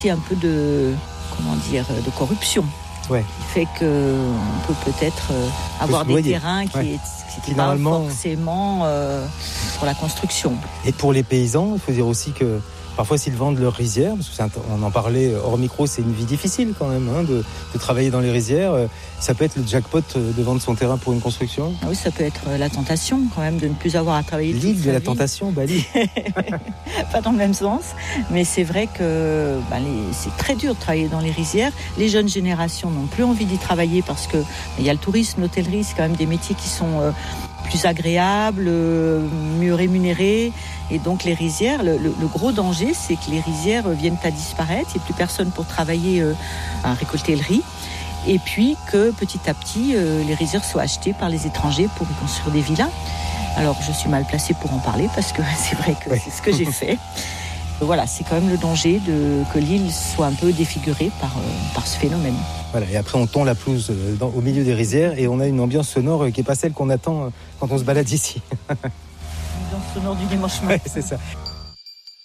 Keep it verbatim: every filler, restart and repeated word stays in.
Il y a un peu de, comment dire, de corruption. Ouais. Qui fait qu'on peut peut-être euh, avoir des terrains qui ouais. n'étaient pas normalement... forcément euh, pour la construction. Et pour les paysans, il faut dire aussi que parfois s'ils vendent leurs rizières, parce qu'on en parlait hors micro, c'est une vie difficile quand même hein, de, de travailler dans les rizières. Ça peut être le jackpot de vendre son terrain pour une construction. Oui, ça peut être la tentation quand même de ne plus avoir à travailler. L'île de la vie. Tentation, Bali. Pas dans le même sens, mais c'est vrai que bah, les, c'est très dur de travailler dans les rizières. Les jeunes générations n'ont plus envie d'y travailler parce que il y a le tourisme, l'hôtellerie, c'est quand même des métiers qui sont euh, plus agréables, euh, mieux rémunérés. Et donc les rizières, le, le, le gros danger, c'est que les rizières viennent à disparaître. Il n'y a plus personne pour travailler euh, à récolter le riz. Et puis que petit à petit, euh, les rizières soient achetées par les étrangers pour y construire des villas. Alors je suis mal placée pour en parler parce que c'est vrai que oui. C'est ce que j'ai fait. Voilà, c'est quand même le danger de, que l'île soit un peu défigurée par, euh, par ce phénomène. Voilà, et après on tond la pelouse dans, au milieu des rizières et on a une ambiance sonore qui n'est pas celle qu'on attend quand on se balade ici. L'ambiance sonore du dimanche matin. Ouais, c'est ça.